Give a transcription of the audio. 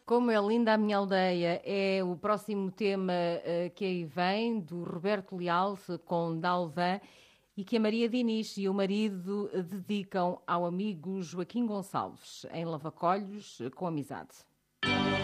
Como é linda a minha aldeia é o próximo tema que aí vem, do Roberto Leal com Dalvan, e que a Maria Diniz e o marido dedicam ao amigo Joaquim Gonçalves, em Lavacolhos, com amizade.